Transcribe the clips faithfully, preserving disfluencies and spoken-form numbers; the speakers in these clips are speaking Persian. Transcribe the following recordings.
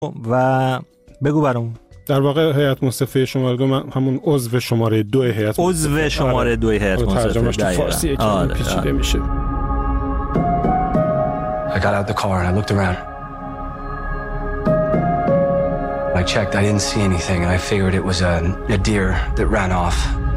و بگو برام. در واقع هیئت منصفه شماره دو، من همون عضو شماره دو هیئت عضو شماره دو هیئت منصفه. ترجمهش تو فارسی که پیچیده میشه. I got out the car and I looked around. I checked, I didn't see anything and I figured it was a, a deer that ran off.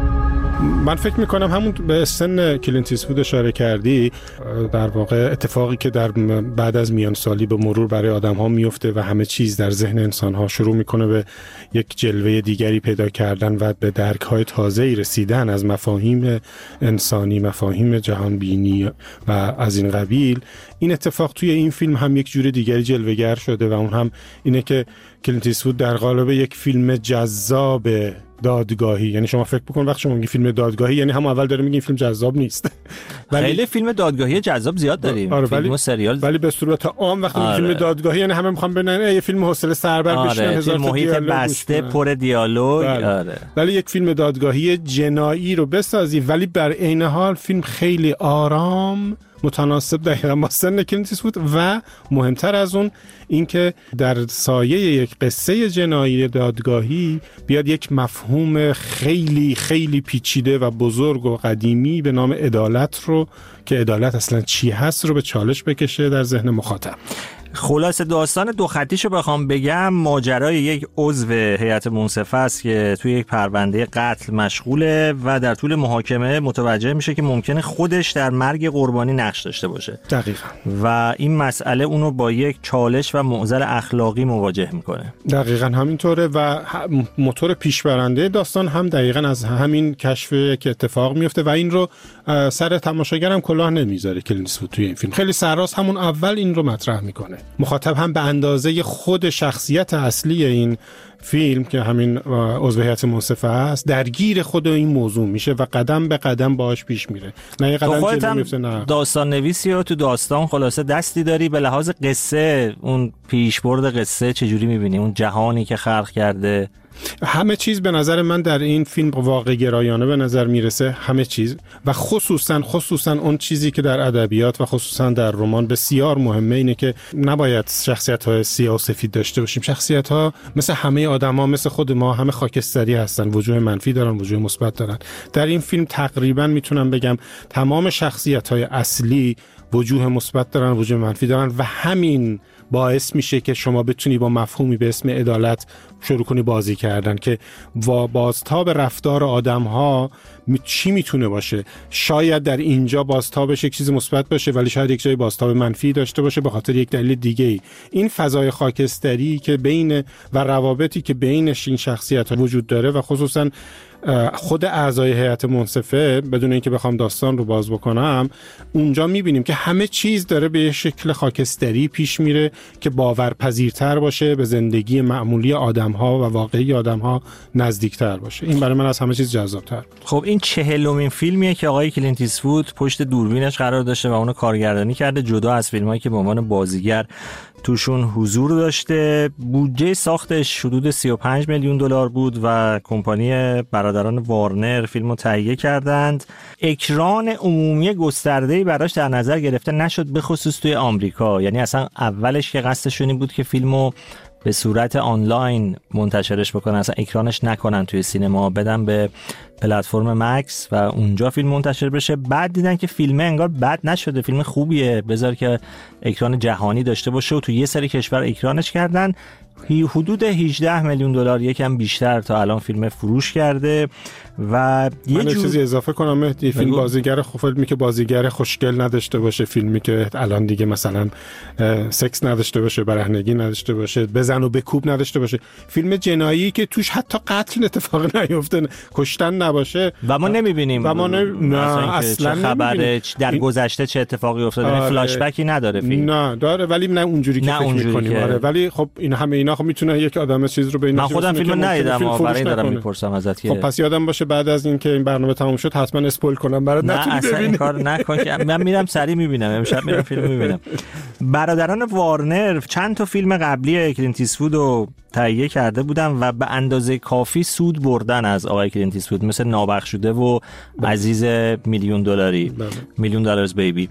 من فکر میکنم همون به سن کلینت ایستوود اشاره کردی، در واقع اتفاقی که در بعد از میان سالی به مرور برای آدم ها میفته و همه چیز در ذهن انسان ها شروع میکنه به یک جلوه دیگری پیدا کردن و به درک های تازه‌ای رسیدن از مفاهیم انسانی، مفاهیم جهان بینی و از این قبیل. این اتفاق توی این فیلم هم یک جور دیگری جلوه‌گر شده و اون هم اینه که کلینت ایستوود در قالب یک فیلم جذاب دادگاهی، یعنی شما فکر بکن وقتی شما میگی فیلم دادگاهی یعنی هم اول داره میگی این فیلم جذاب نیست. ولی خیلی فیلم دادگاهی جذاب زیاد داریم. آره فیلم ولی و سریال، ولی به صورت عام وقتی آره. فیلم دادگاهی یعنی همه میخوان ببینن یه فیلم حوصله سربر آره. بشینن هزار تا محیط بسته پر دیالوگ. بله. آره. ولی یک فیلم دادگاهی جنایی رو بسازی ولی بر عین حال فیلم خیلی آرام، متناسب دقیقا با سن کلینت ایستوود و مهمتر از اون اینکه در سایه یک قصه جنایی دادگاهی بیاد یک مفهوم خیلی خیلی پیچیده و بزرگ و قدیمی به نام عدالت رو که عدالت اصلا چی هست رو به چالش بکشه در ذهن مخاطب. خلاصه داستان دو خطیشو بخوام بگم، ماجرای یک عضو هیئت منصفه است که توی یک پرونده قتل مشغوله و در طول محاکمه متوجه میشه که ممکنه خودش در مرگ قربانی نقش داشته باشه. دقیقاً. و این مسئله اونو با یک چالش و معضل اخلاقی مواجه میکنه. دقیقاً همینطوره و موتور پیشبرنده داستان هم دقیقاً از همین کشف که اتفاق میفته و این رو سر تماشاگرم کلاه نمیذاره کلینت ایستوود توی این فیلم. خیلی سرراست همون اول این رو مطرح میکنه. مخاطب هم به اندازه خود شخصیت اصلی این فیلم که همین عضو هیئت منصفه است درگیر خود این موضوع میشه و قدم به قدم باهاش پیش میره. نه یه قدم جلو میفته. نه داستان نویسی و تو داستان خلاصه دستی داری. به لحاظ قصه اون پیشبرد قصه چجوری میبینی؟ اون جهانی که خلق کرده، همه چیز به نظر من در این فیلم واقع گرایانه به نظر میرسه، همه چیز و خصوصا خصوصا اون چیزی که در ادبیات و خصوصا در رمان بسیار مهمه اینه که نباید شخصیت‌های سیاه و سفید داشته باشیم. شخصیت‌ها مثل همه آدم‌ها، مثل خود ما، همه خاکستری هستن، وجوه منفی دارن، وجوه مثبت دارن. در این فیلم تقریبا میتونم بگم تمام شخصیت‌های اصلی وجوه مثبت دارن، وجوه منفی دارن و همین باعث میشه که شما بتونی با مفهومی به اسم عدالت شروع کنی بازی کردن که بازتاب رفتار آدم‌ها چی میتونه باشه. شاید در اینجا بازتابش یک چیز مثبت باشه ولی شاید یک جای بازتاب منفی داشته باشه به خاطر یک دلیل دیگه ای. این فضای خاکستری که بین و روابطی که بینش این شخصیت‌ها وجود داره و خصوصا خود اعضای هیئت منصفه، بدون اینکه بخوام داستان رو باز بکنم، اونجا میبینیم که همه چیز داره به شکل خاکستری پیش میره که باورپذیرتر باشه، به زندگی معمولی آدم‌ها و واقعی آدم‌ها نزدیکتر باشه. این برای من از همه چیز جذاب‌تر. خب این چهلمین فیلمیه که آقای کلینت ایستوود پشت دوربینش قرار داشته و اونو کارگردانی کرده، جدا از فیلمایی که به عنوان بازیگر توشون حضور داشته. بودجه ساختش حدود سی و پنج میلیون دلار بود و کمپانی برادران وارنر فیلمو تهیه کردند. اکران عمومی گسترده‌ای براش در نظر گرفته نشد، به خصوص توی آمریکا. یعنی اصلا اولش که قصدشون این بود که فیلمو به صورت آنلاین منتشرش بکنن، اصلا اکرانش نکنن توی سینما، بدن به پلتفرم مکس و اونجا فیلم منتشر بشه. بعد دیدن که فیلم انگار بد نشده، فیلم خوبیه، بذار که اکران جهانی داشته باشه و تو یه سری کشور اکرانش کردن. حدود هجده میلیون دلار، یکم بیشتر تا الان فیلم فروش کرده. و یه من جور... چیزی اضافه کنم مهدی، فیلم بگو. بازیگر فیلمی که بازیگر خوشگل نداشته باشه، فیلمی که الان دیگه مثلا سکس نداشته باشه، برهنگی نداشته باشه، بزن و بکوب نداشته باشه، فیلم جنایی که توش حتی قتل اتفاق نیفته، کشتن نباشه و ما نمیبینیم و ما نه, نه اصلا چه خبره در این... گذشته چه اتفاقی افتاده. آره. فلاش بکی نداره فیلم. نه داره ولی نه اونجوری که فکر می‌کنیم. آره ولی خب این همه اینا خب میتونه یک آدم چیز رو بین من خودم فیلم ندیدم اما برای دارم میپرسم ازت که خب پس یادم باشه بعد از اینکه این برنامه تموم شد حتما اسپویل کنم برات نتونی ببینی. نه اصلا این کار نکن که من میرم سری میبینم، امشب میرم فیلم میبینم. برادران وارنر چند تا فیلم قبلی کلینت ایستوود رو تهیه کرده بودن و به اندازه کافی سود بردن از آقای کلینت ایستوود، مثل نابخشوده و بله. عزیز میلیون دلاری بله. میلیون دلارز بیبی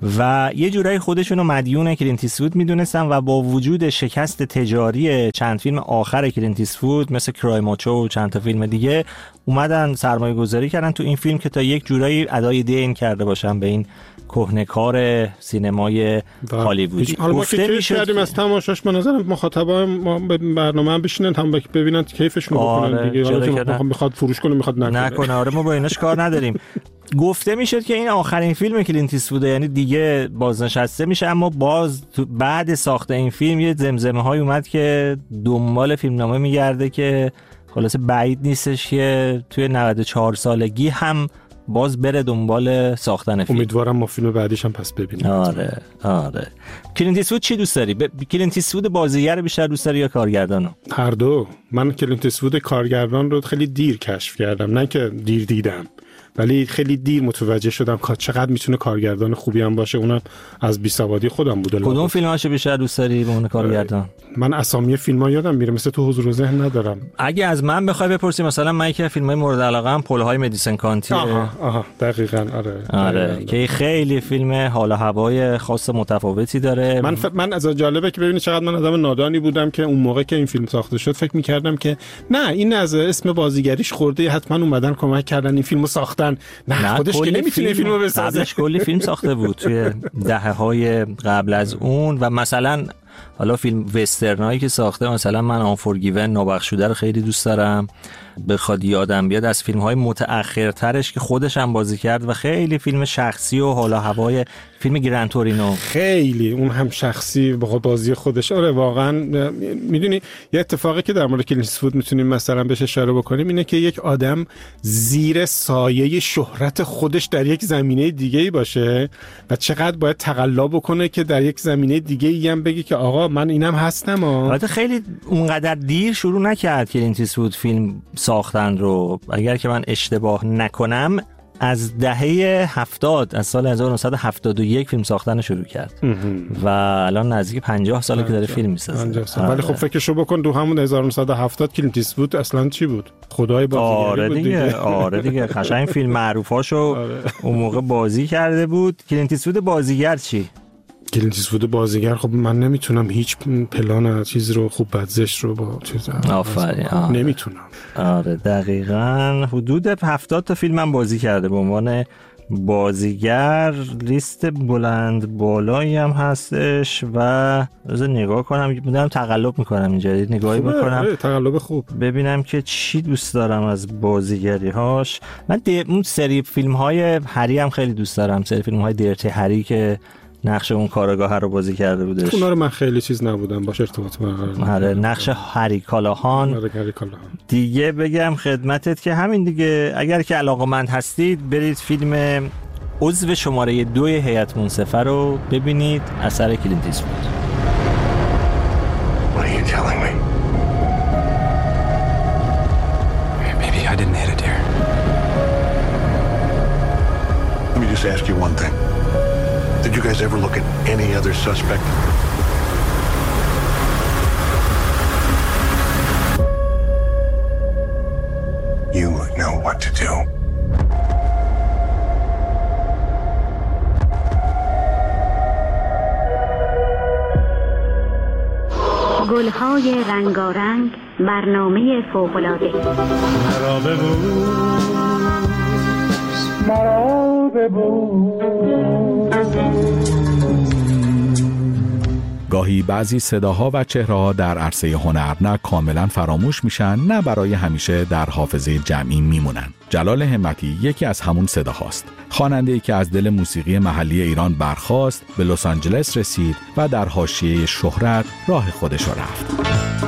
و یه جورایی خودشون رو مدیون کلینت ایستوود میدونستن و با وجود شکست تجاری چند فیلم آخر کلینت ایستوود مثل کرای ماچو و چند تا فیلم دیگه اومدن سرمایه گذاری کردن تو این فیلم که تا یک جورایی ادای دین کرده باشن به این کهنه‌کار سینمای هالیوودی. حالا ما که کیف کردیم از تماشاش به نظرم مخاطبا ما به برنامه هم بشینن هم ببینن کیفشون بکنن دیگه. حالا که میخواد فروش کنه میخواد نکنه نکنه آره ما با ایناش کار نداریم. گفته میشد که این آخرین فیلم کلینت ایستوود یعنی دیگه بازنشسته میشه، اما باز بعد ساخت این فیلم یه زمزمه های اومد که دنبال فیلمنامه میگرده که خلاصه بعید نیستش که توی نود و چهار سالگی هم باز بره دنبال ساختن فیلم. امیدوارم ما فیلم بعدیش هم پس ببینیم. آره آره. کلینت ایستوود چی دوست داری؟ ب... کلینت ایستوود بازیگر بیشتر دوست داری یا کارگردانو؟ هر دو. من کلینت ایستوود کارگردان رو خیلی دیر کشف کردم، نه که دیر دیدم ولی خیلی دیر متوجه شدم که چقدر میتونه کارگردان خوبی هم باشه. اونم از بیسوادی خودم بوده. کدوم فیلماشو بیشتر دوست داری به عنوان کارگردان؟ من اسامی فیلم‌ها یادم میره، مثل تو حضور ذهن ندارم. اگه از من بخوای بپرسی مثلا من که فیلم‌های مورد علاقه‌ام پل‌های مدیسن کانتی. آها آها دقیقاً آره. آره دقیقاً. که خیلی فیلم حال و هوای خاص متفاوتی داره. من ف... من از جالبه که ببینید چقدر من آدم نادانی بودم که اون موقع که این فیلم ساخته شد فکر می‌کردم که نه این از اسم بازیگریش خورده، حتما اومدن کمک کردن این فیلمو ساختن. نه خودش که نمیتونه فیلم فیلمو بسازه. قبلش کلی فیلم ساخته بود توی دهه‌های قبل از اون و مثلا حالا فیلم وسترنایی که ساخته مثلا من آنفورگیون نابخشوده رو خیلی دوست دارم، بخواد یادم بیاد از فیلم‌های متأخرترش که خودش هم بازی کرد و خیلی فیلم شخصی و حالا هوای فیلم گران تورینو خیلی اون هم شخصی با بازی خودش. آره واقعا میدونی یه اتفاقی که در مورد کلینت ایستوود میتونیم مثلا بهش اشاره بکنیم اینه که یک آدم زیر سایه شهرت خودش در یک زمینه دیگه‌ای باشه و چقدر باید تقلا بکنه که در یک زمینه دیگه‌ای هم بگه که آقا من اینم هستم. البته خیلی اونقدر دیر شروع نکرد کلینت ایستوود فیلم ساختن رو، اگر که من اشتباه نکنم از دهه هفتاد از سال هزار و نهصد و هفتاد و یک فیلم ساختن شروع کرد و الان نزدیک پنجاه ساله که داره فیلم میسازه. ولی خب فکرشو بکن دو همون هزار و نهصد و هفتاد کلینت ایستوود اصلا چی بود؟ خدای بازیگری آره بود دیگه. دیگه. آره دیگه قشنگ فیلم معروفاشو آره. اون موقع بازی کرده بود. کلینت ایستوود بازیگر چی؟ کلینت ایستوود بازیگر خب من نمیتونم هیچ پلان چیز رو خوب بدزش رو با چیز آفرین آره. نمیتونم. آره دقیقاً حدود هفتاد تا فیلم هم بازی کرده به عنوان بازیگر. لیست بلند بالایی هم هستش و از نگاه کنم بودم تقلب میکنم اینجا نگاهی بکنم تقلب خوب ببینم که چی دوست دارم از بازیگری هاش. من اون سری فیلم های هری هم خیلی دوست دارم، سری فیلم های دیرتی هری که نقش اون کارگاه رو بازی کرده بودش. اونا رو من خیلی چیز نبودم باش ارتباط برقرار. آره نقش هری کالاهان. آره هری کالاهان. دیگه بگم خدمتت که همین دیگه اگر که علاقه‌مند هستید برید فیلم عضو شماره دو هیئت منصفه رو ببینید، اثر کلینت ایستوود. What are you telling me? Maybe I didn't hit a deer. Let me just ask you one thing. Did you guys ever look at any other suspect? You know what to do. گلهای رنگارنگ، برنامه فوق‌العاده. مرا ببوس مرا ببوس. گاهی بعضی صداها و چهره‌ها در عرصه هنر نه کاملا فراموش میشن نه برای همیشه در حافظه جمعی میمونن. جلال همتی یکی از همون صداهاست. خواننده‌ای که از دل موسیقی محلی ایران برخاست، به لس آنجلس رسید و در حاشیه شهرت راه خودش رفت.